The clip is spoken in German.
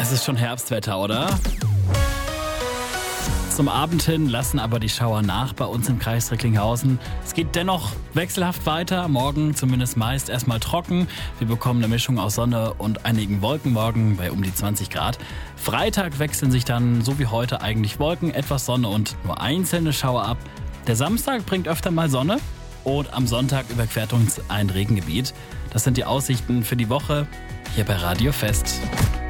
Es ist schon Herbstwetter, oder? Zum Abend hin lassen aber die Schauer nach bei uns im Kreis Recklinghausen. Es geht dennoch wechselhaft weiter. Morgen zumindest meist erstmal trocken. Wir bekommen eine Mischung aus Sonne und einigen Wolken morgen bei um die 20 Grad. Freitag wechseln sich dann, so wie heute, eigentlich Wolken, etwas Sonne und nur einzelne Schauer ab. Der Samstag bringt öfter mal Sonne und am Sonntag überquert uns ein Regengebiet. Das sind die Aussichten für die Woche hier bei Radio Fest.